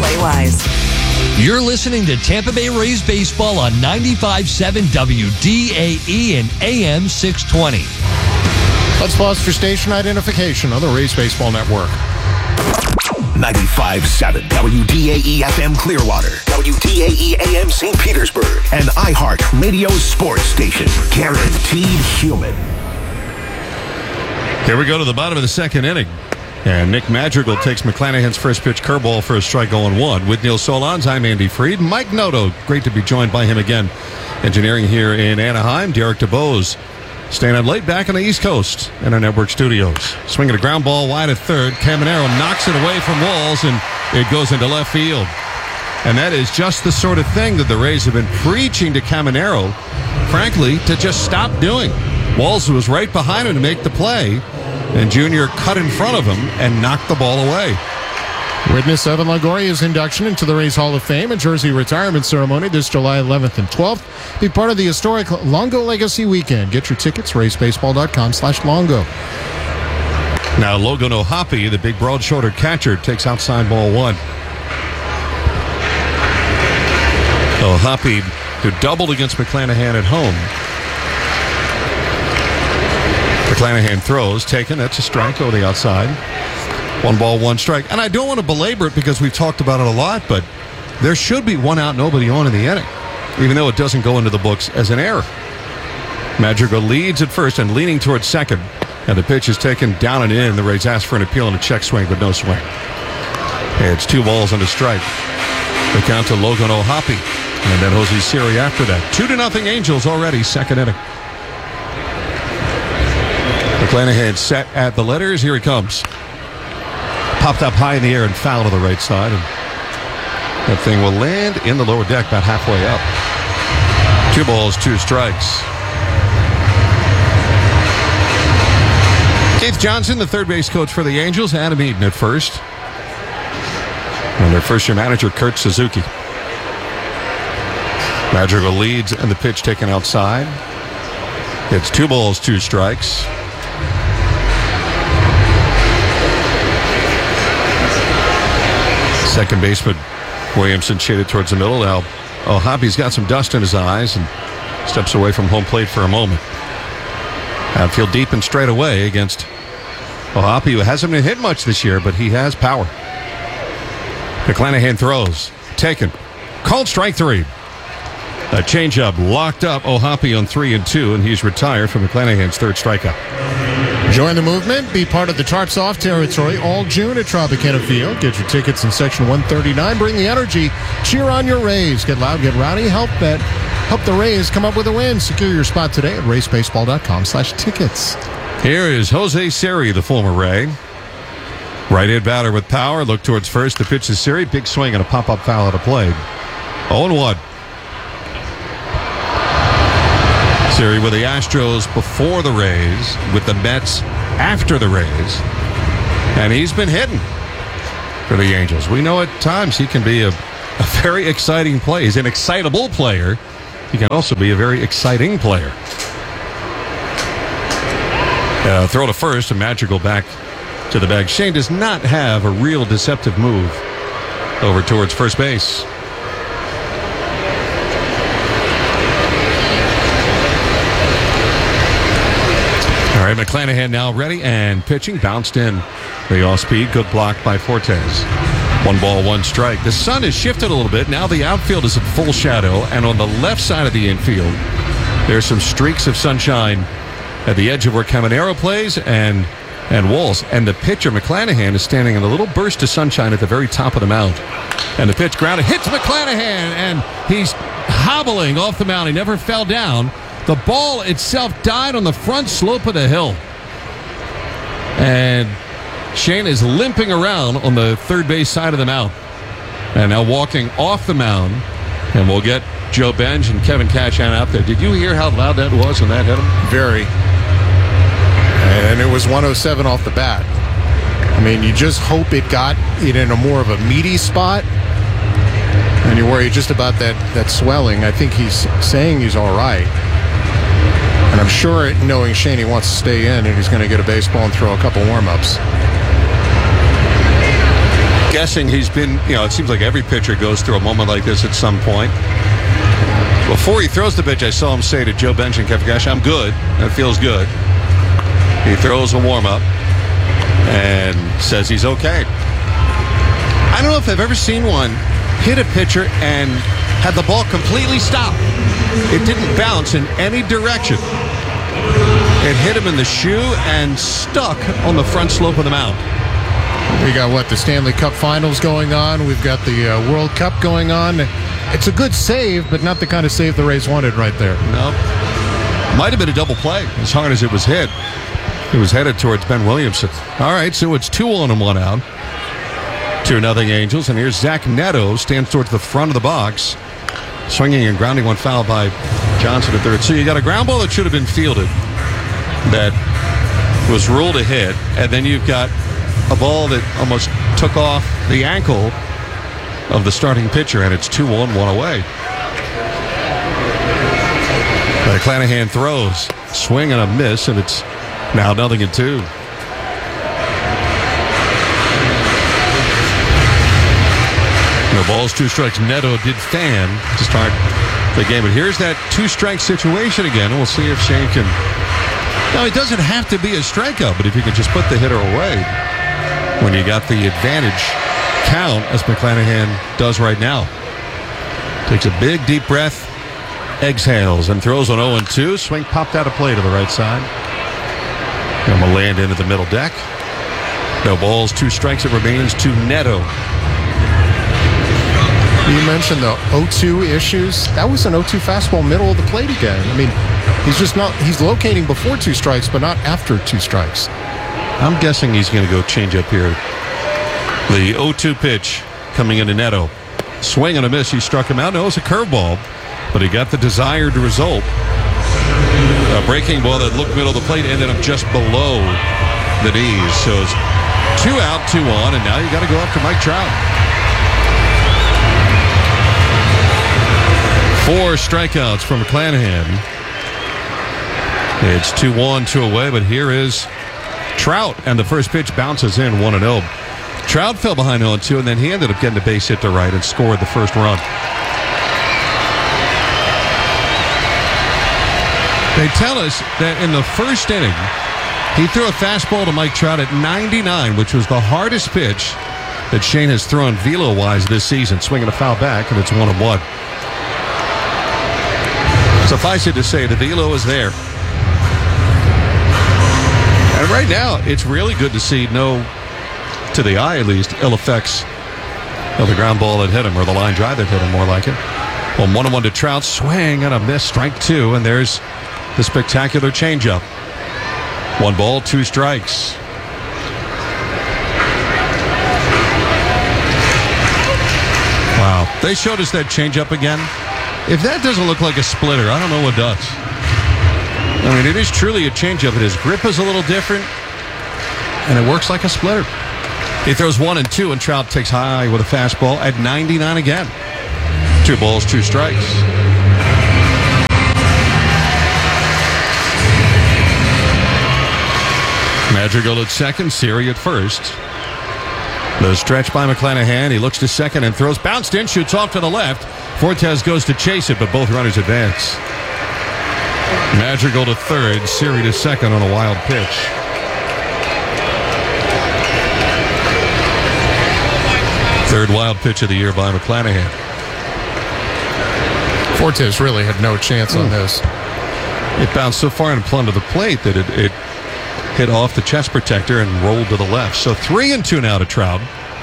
play-wise. You're listening to Tampa Bay Rays baseball on 95.7 WDAE and AM 620. Let's pause for station identification on the Rays Baseball Network. 95.7 WDAE FM Clearwater, WDAE AM St. Petersburg, and iHeart Radio Sports Station. Guaranteed human. Here we go to the bottom of the second inning. And Nick Madrigal takes McClanahan's first pitch curveball for a strike 0-1. With Neil Solondz, I'm Andy Freed. Mike Noto, great to be joined by him again. Engineering here in Anaheim, Derek DeBose. Staying up late back on the East Coast in our network studios. Swinging a ground ball wide at third. Caminero knocks it away from Walls, and it goes into left field. And that is just the sort of thing that the Rays have been preaching to Caminero, frankly, to just stop doing. Walls was right behind him to make the play, and Junior cut in front of him and knocked the ball away. Witness Evan Longoria's induction into the Rays Hall of Fame and jersey retirement ceremony this July 11th and 12th. Be part of the historic Longo Legacy Weekend. Get your tickets, raysbaseball.com/Longo. Now Logan O'Hoppe, the big broad-shouldered catcher, takes outside ball one. O'Hoppe, who doubled against McClanahan at home. McClanahan throws, taken. That's a strike over the outside. 1 ball, 1 strike. And I don't want to belabor it because we've talked about it a lot, but there should be 1 out, nobody on in the inning, even though it doesn't go into the books as an error. Madrigal leads at first and leaning towards second. And the pitch is taken down and in. The Rays ask for an appeal and a check swing, but no swing. It's 2 balls and a strike. The count to Logan O'Hoppe. And then Jose Siri after that. 2-0 Angels already, second inning. McClanahan set at the letters. Here he comes. Popped up high in the air and foul to the right side. And that thing will land in the lower deck about halfway up. 2 balls, 2 strikes. Keith Johnson, the third base coach for the Angels. Adam Eaton at first. And their first-year manager, Kurt Suzuki. Madrigal leads and the pitch taken outside. It's 2 balls, 2 strikes. Second baseman Williamson shaded towards the middle. Now O'Hoppe's got some dust in his eyes and steps away from home plate for a moment. Outfield deep and straight away against O'Hoppe, who hasn't been hit much this year, but he has power. McClanahan throws. Taken. Called strike 3. A changeup locked up O'Hoppe on 3-2, and he's retired from McClanahan's third strikeout. Join the movement. Be part of the Tarps Off territory all June at Tropicana Field. Get your tickets in Section 139. Bring the energy. Cheer on your Rays. Get loud, get rowdy. Help the Rays come up with a win. Secure your spot today at raysbaseball.com/tickets. Here is Jose Siri, the former Ray. Right-hand batter with power. Look towards first. The pitch is Siri. Big swing and a pop-up foul at a plate. 0-1. Siri with the Astros before the Rays, with the Mets after the Rays. And he's been hitting for the Angels. We know at times he can be a very exciting player. He's an excitable player. He can also be a very exciting player. Throw to first, and Madrigal back to the bag. Shane does not have a real deceptive move over towards first base. All right, McClanahan now ready and pitching. Bounced in the off-speed. Good block by Fortes. 1 ball, 1 strike. The sun has shifted a little bit. Now the outfield is in full shadow, and on the left side of the infield, there's some streaks of sunshine at the edge of where Caminero plays and Walls. And the pitcher, McClanahan, is standing in a little burst of sunshine at the very top of the mound. And the pitch grounded, hits McClanahan, and he's hobbling off the mound. He never fell down. The ball itself died on the front slope of the hill. And Shane is limping around on the third base side of the mound. And now walking off the mound. And we'll get Joe Benj and Kevin Cashan out there. Did you hear how loud that was when that hit him? Very. And it was 107 off the bat. I mean, you just hope it got it in a more of a meaty spot. And you worry just about that swelling. I think he's saying he's all right. And I'm sure, knowing Shane, he wants to stay in, and he's going to get a baseball and throw a couple warm-ups. guessing he's been, it seems like every pitcher goes through a moment like this at some point. Before he throws the pitch, I saw him say to Joe Bench and Kevin Cash, "I'm good. That feels good." He throws a warm-up and says he's okay. I don't know if I've ever seen one hit a pitcher and had the ball completely stop. It didn't bounce in any direction. It hit him in the shoe and stuck on the front slope of the mound. We got, the Stanley Cup Finals going on. We've got the World Cup going on. It's a good save, but not the kind of save the Rays wanted right there. No. Might have been a double play as hard as it was hit. It was headed towards Ben Williamson. All right, so it's 2-1 and 1 out. 2-0 Angels, and here's Zach Neto, stands towards the front of the box, swinging and grounding one foul by Johnson at third. So you got a ground ball that should have been fielded that was ruled a hit, and then you've got a ball that almost took off the ankle of the starting pitcher, and it's 2-1, 1 away. McClanahan throws, swing and a miss, and it's now 0-2. No balls, 2 strikes. Neto did fan to start the game, but here's that 2-strike situation again. We'll see if Shane can. Now, it doesn't have to be a strikeout, but if you can just put the hitter away when you got the advantage count, as McClanahan does right now. Takes a big, deep breath, exhales, and throws on 0-2. Swing popped out of play to the right side. Going to land into the middle deck. No balls, 2 strikes. It remains to Neto. You mentioned the 0-2 issues. That was an 0-2 fastball middle of the plate again. I mean, he's locating before 2 strikes, but not after 2 strikes. I'm guessing he's going to go change up here. The 0-2 pitch coming into Neto. Swing and a miss. He struck him out. No, it was a curveball, but he got the desired result. A breaking ball that looked middle of the plate ended up just below the knees. So it's 2 out, 2 on, and now you got to go after Mike Trout. 4 strikeouts from McClanahan. It's 2-1, 2 away, but here is Trout, and the first pitch bounces in 1-0. Trout fell behind 0-2, and then he ended up getting a base hit to right and scored the first run. They tell us that in the first inning, he threw a fastball to Mike Trout at 99, which was the hardest pitch that Shane has thrown velo-wise this season. Swinging a foul back, and it's 1-1. Suffice it to say, the velo is there. And right now, it's really good to see to the eye at least, ill effects of the ground ball that hit him, or the line drive that hit him, more like it. Well, 1-1 to Trout, swing and a miss, strike 2, and there's the spectacular changeup. 1 ball, 2 strikes. Wow. They showed us that changeup again. If that doesn't look like a splitter, I don't know what does. I mean, it is truly a changeup, but his grip is a little different, and it works like a splitter. He throws 1 and 2, and Trout takes high with a fastball at 99 again. 2 balls, 2 strikes. Madrigal at second, Siri at first. The stretch by McClanahan. He looks to second and throws. Bounced in, shoots off to the left. Fortes goes to chase it, but both runners advance. Madrigal to third, Siri to second on a wild pitch. Third wild pitch of the year by McClanahan. Fortes really had no chance on this. It bounced so far in front of the plate that it hit off the chest protector and rolled to the left. So 3-2 now to Trout.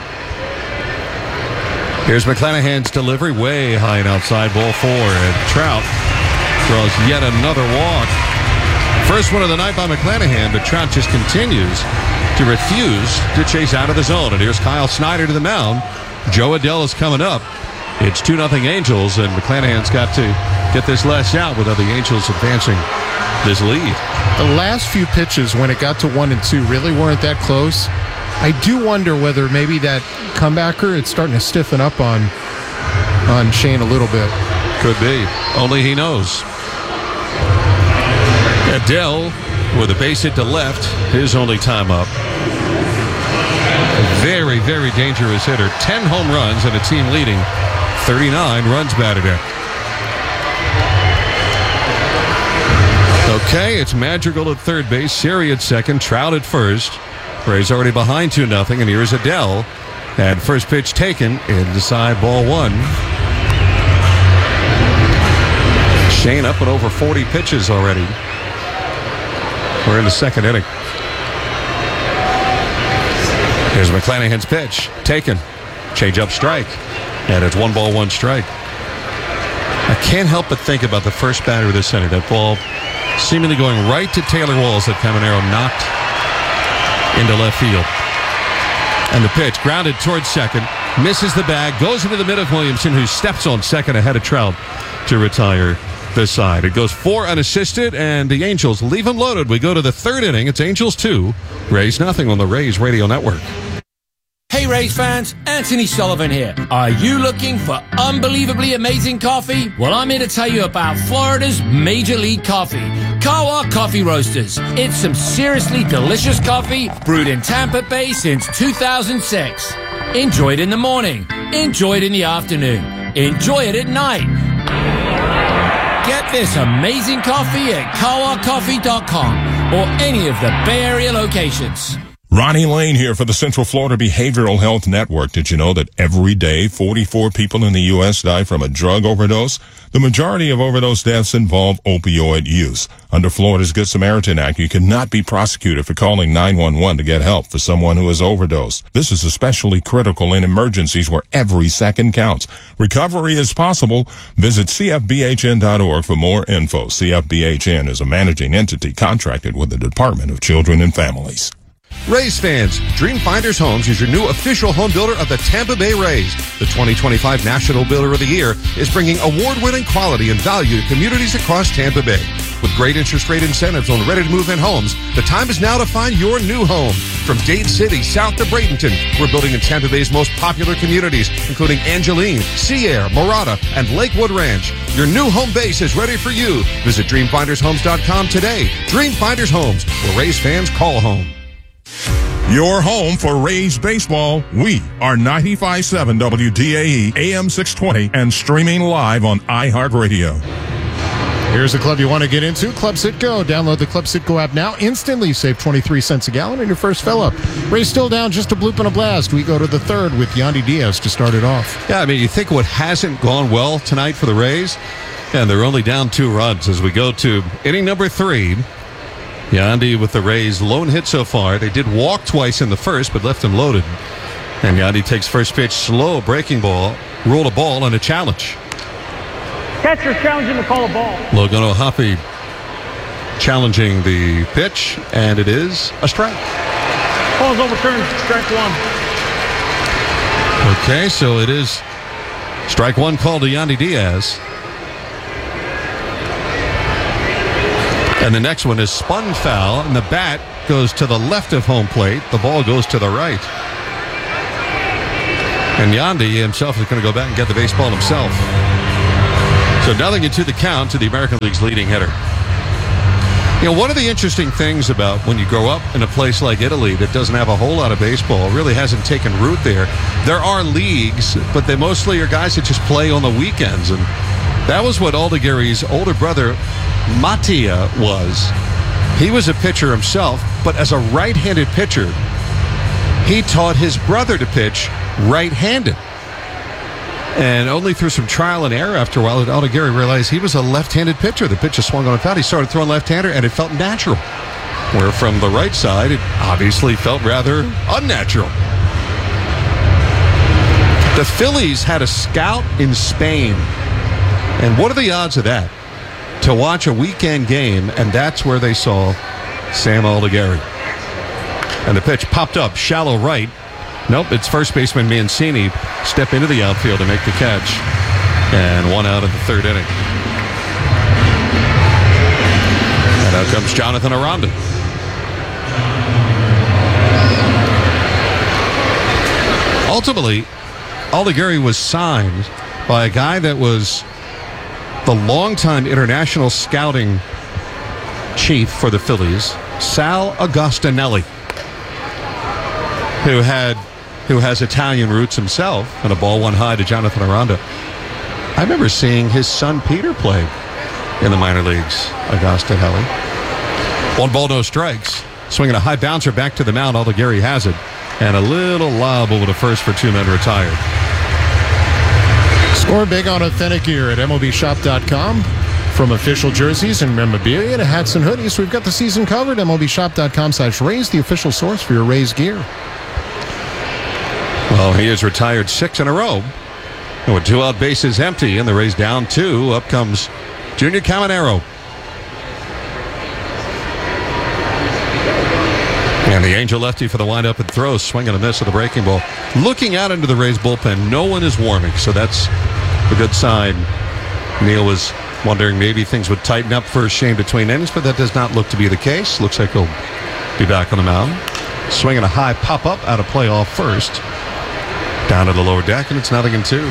Here's McClanahan's delivery, way high and outside, ball 4. And Trout draws yet another walk. First one of the night by McClanahan, but Trout just continues to refuse to chase out of the zone. And here's Kyle Snyder to the mound. Joe Adell is coming up. It's 2-0 Angels, and McClanahan's got to get this last out without the Angels advancing this lead. The last few pitches, when it got to 1 and 2, really weren't that close. I do wonder whether maybe that comebacker, it's starting to stiffen up on Shane a little bit. Could be. Only he knows. Adell with a base hit to left, his only time up. Very, very dangerous hitter. 10 home runs and a team leading 39 runs batted in. Okay, it's Madrigal at third base, Siri at second, Trout at first. Rays already behind 2-0, and here's Adele. And first pitch taken inside ball one. Shane up and over 40 pitches already. We're in the second inning. Here's McClanahan's pitch. Taken. Change up strike. And it's 1-1 strike. I can't help but think about the first batter of this inning. That ball seemingly going right to Taylor Walls that Caminero knocked into left field. And the pitch grounded towards second. Misses the bag. Goes into the middle of Williamson, who steps on second ahead of Trout to retire this side. It goes 4 unassisted, and the Angels leave them loaded. We go to the third inning. It's Angels 2, Rays nothing on the Rays Radio Network. Hey Rays fans, Anthony Sullivan here. Are you looking for unbelievably amazing coffee? Well, I'm here to tell you about Florida's Major League Coffee, Kawa Coffee Roasters. It's some seriously delicious coffee brewed in Tampa Bay since 2006. Enjoy it in the morning. Enjoy it in the afternoon. Enjoy it at night. Get this amazing coffee at kawacoffee.com or any of the Bay Area locations. Ronnie Lane here for the Central Florida Behavioral Health Network. Did you know that every day 44 people in the U.S. die from a drug overdose? The majority of overdose deaths involve opioid use. Under Florida's Good Samaritan Act, you cannot be prosecuted for calling 911 to get help for someone who has overdosed. This is especially critical in emergencies where every second counts. Recovery is possible. Visit cfbhn.org for more info. CFBHN is a managing entity contracted with the Department of Children and Families. Rays fans, Dreamfinders Homes is your new official home builder of the Tampa Bay Rays. The 2025 National Builder of the Year is bringing award-winning quality and value to communities across Tampa Bay. With great interest rate incentives on ready-to-move-in homes, the time is now to find your new home. From Dade City south to Bradenton, we're building in Tampa Bay's most popular communities, including Angeline, Sea Air, Morada, and Lakewood Ranch. Your new home base is ready for you. Visit DreamFindersHomes.com today. Dreamfinders Homes, where Rays fans call home. Your home for Rays baseball. We are 95.7 WDAE, AM 620, and streaming live on iHeartRadio. Here's a club you want to get into, Club Citgo. Download the Club Citgo app now. Instantly save 23 cents a gallon in your first fill-up. Rays still down, just a bloop and a blast. We go to the third with Yandy Diaz to start it off. Yeah, I mean, you think what hasn't gone well tonight for the Rays? And they're only down 2 runs as we go to inning number 3. Yandy with the Rays' lone hit so far. They did walk twice in the first, but left him loaded. And Yandy takes first pitch, slow breaking ball, ruled a ball and a challenge. Catcher challenging to call a ball. Logan O'Hoppe challenging the pitch, and it is a strike. Ball is overturned, strike 1. Okay, so it is strike 1 called to Yandy Diaz. And the next one is spun foul, and the bat goes to the left of home plate. The ball goes to the right. And Yandy himself is going to go back and get the baseball himself. So 0-2 the count to the American League's leading hitter. You know, one of the interesting things about when you grow up in a place like Italy that doesn't have a whole lot of baseball, really hasn't taken root there, there are leagues, but they mostly are guys that just play on the weekends. And that was what Aldegheri's older brother Mattia was. He was a pitcher himself, but as a right-handed pitcher, he taught his brother to pitch right-handed. And only through some trial and error after a while did Aldegheri realize he was a left-handed pitcher. The pitch swung on and foul. He started throwing left-hander, and it felt natural. Where from the right side, it obviously felt rather unnatural. The Phillies had a scout in Spain. And what are the odds of that? To watch a weekend game, and that's where they saw Sam Aldegheri. And the pitch popped up, shallow right. Nope, it's first baseman Mancini step into the outfield to make the catch. And 1 out of the third inning. And out comes Jonathan Aranda. Ultimately, Aldegheri was signed by a guy that was the longtime international scouting chief for the Phillies, Sal Agostinelli, who had who has Italian roots himself, and a ball one high to Jonathan Aranda. I remember seeing his son Peter play in the minor leagues, Augusta Helly. 1 ball, no strikes. Swinging a high bouncer back to the mound, although Gary has it. And a little lob over to first for 2 men retired. Score big on authentic gear at MLBshop.com. From official jerseys and memorabilia to hats and hoodies, we've got the season covered. MLBshop.com/Rays, the official source for your Rays gear. Well, he has retired 6 in a row. And with 2 out bases empty and the Rays down 2, up comes Junior Caminero. And the Angel lefty for the windup and throw, swing and a miss at the breaking ball. Looking out into the Rays bullpen, no one is warming, so that's a good sign. Neil was wondering maybe things would tighten up for Shane between innings, but that does not look to be the case. Looks like he'll be back on the mound. Swinging a high pop-up out of play off first. Down to the lower deck, and it's 0-2.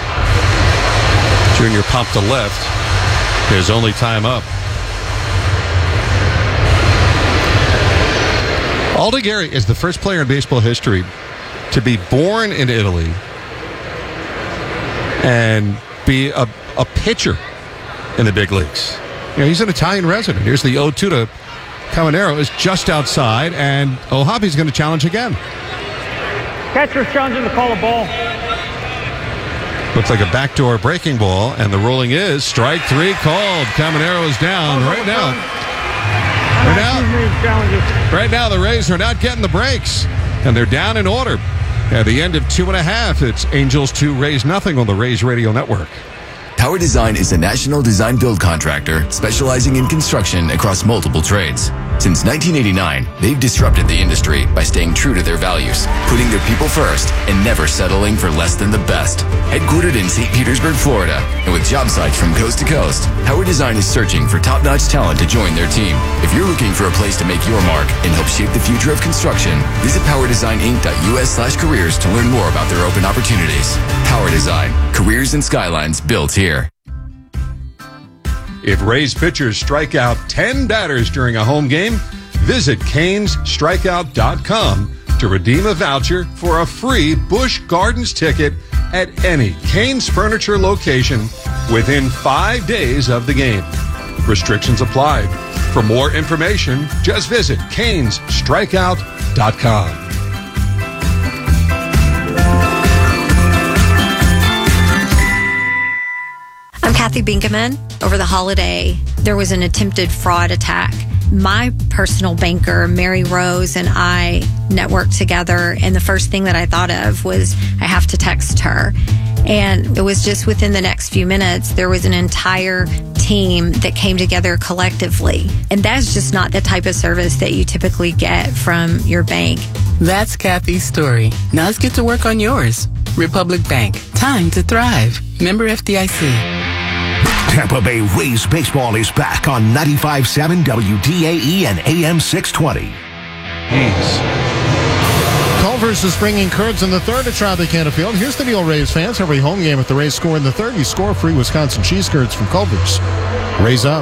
Junior popped to left. His only time up. Aldo Gary is the first player in baseball history to be born in Italy and be a pitcher in the big leagues. You know, he's an Italian resident. Here's the 0-2 to Caminero is just outside, and O'Hoppy's going to challenge again. Catcher's challenging to call a ball. Looks like a backdoor breaking ball, and the rolling is strike 3 called. Caminero is down right now. Right now, the Rays are not getting the breaks, and they're down in order. At the end of 2.5, it's Angels 2, Rays nothing on the Rays Radio Network. Power Design is a national design build contractor specializing in construction across multiple trades. Since 1989, they've disrupted the industry by staying true to their values, putting their people first, and never settling for less than the best. Headquartered in St. Petersburg, Florida, and with job sites from coast to coast, Power Design is searching for top-notch talent to join their team. If you're looking for a place to make your mark and help shape the future of construction, visit powerdesigninc.us/careers to learn more about their open opportunities. Power Design, careers and skylines built here. If Rays pitchers strike out 10 batters during a home game, visit CanesStrikeout.com to redeem a voucher for a free Busch Gardens ticket at any Canes Furniture location within 5 days of the game. Restrictions apply. For more information, just visit CanesStrikeout.com. I'm Kathy Binkaman. Over the holiday, there was an attempted fraud attack. My personal banker, Mary Rose, and I networked together, and the first thing that I thought of was I have to text her. And it was just within the next few minutes, there was an entire team that came together collectively. And that's just not the type of service that you typically get from your bank. That's Kathy's story. Now let's get to work on yours. Republic Bank. Time to thrive. Member FDIC. Tampa Bay Rays baseball is back on 95.7 WDAE and AM 620. Culver's is bringing Kurds in the third at Tropicana Field. Here's the deal, Rays fans. Every home game, if the Rays score in the third, you score free Wisconsin cheese curds from Culver's. Rays up.